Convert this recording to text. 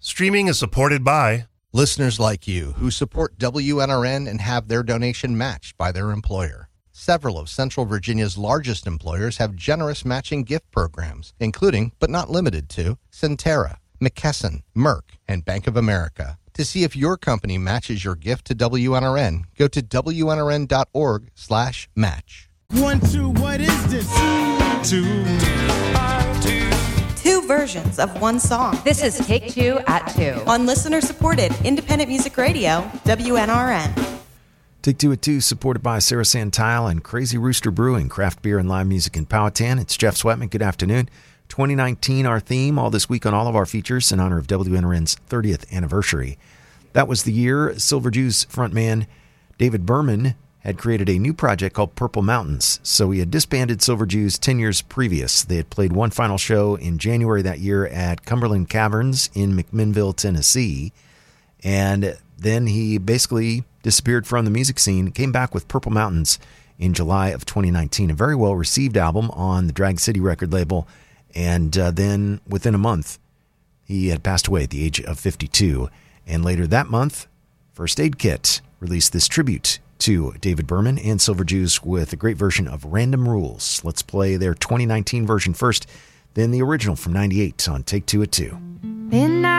Streaming is supported by listeners like you who support WNRN and have their donation matched by their employer. Several of Central Virginia's largest employers have generous matching gift programs, including, but not limited to, Centera, McKesson, Merck, and Bank of America. To see if your company matches your gift to WNRN, go to WNRN.org/match. 1, 2, what is this? 2. Two versions of one song. This is Take Two at 2. On listener-supported independent music radio, WNRN. Take Two at 2, supported by Sarah Santile and Crazy Rooster Brewing, craft beer and live music in Powhatan. It's Jeff Sweatman. Good afternoon. 2019, our theme, all this week on all of our features in honor of WNRN's 30th anniversary. That was the year Silver Jews frontman David Berman had created a new project called Purple Mountains. So he had disbanded Silver Jews 10 years previous. They had played one final show in January that year at Cumberland Caverns in McMinnville, Tennessee. And then he basically disappeared from the music scene, came back with Purple Mountains in July of 2019. A very well-received album on the Drag City record label. And then within a month, he had passed away at the age of 52. And later that month, First Aid Kit released this tribute to David Berman and Silver Jews with a great version of Random Rules. Let's play their 2019 version first, then the original from 98 on Take Two at 2. Midnight